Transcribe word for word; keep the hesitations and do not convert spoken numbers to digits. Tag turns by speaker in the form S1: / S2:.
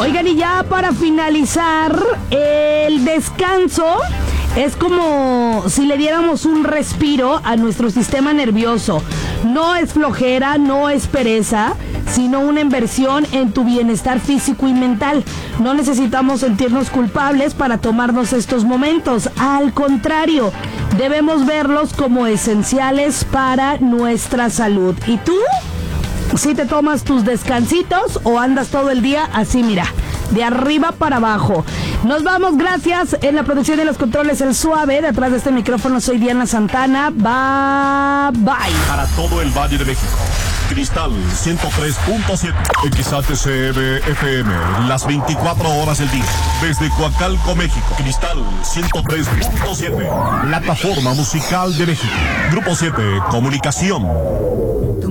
S1: Oigan, y ya para finalizar, el descanso es como si le diéramos un respiro a nuestro sistema nervioso. No es flojera, no es pereza, sino una inversión en tu bienestar físico y mental. No necesitamos sentirnos culpables para tomarnos estos momentos. Al contrario, debemos verlos como esenciales para nuestra salud. ¿Y tú? ¿Si te tomas tus descansitos o andas todo el día así, mira, de arriba para abajo? Nos vamos, gracias. En la producción de los controles, El Suave. Detrás de este micrófono soy Diana Santana. Bye, bye.
S2: Para todo el Valle de México, Cristal ciento tres punto siete, X H C M F M, las veinticuatro horas del día. Desde Coacalco, México, Cristal ciento tres punto siete, plataforma musical de México. Grupo siete, Comunicación.